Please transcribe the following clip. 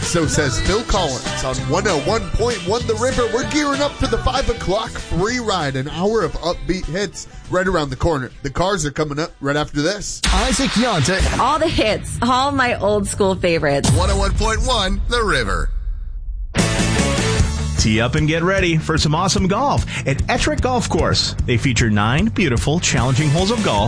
So says Phil Collins on 101.1 The River. We're gearing up for the 5 o'clock free ride, an hour of upbeat hits right around the corner. The cars are coming up right after this. Isaac Yonta. All the hits, all my old school favorites. 101.1 The River. Tee up and get ready for some awesome golf at Ettrick Golf Course. They feature 9 beautiful, challenging holes of golf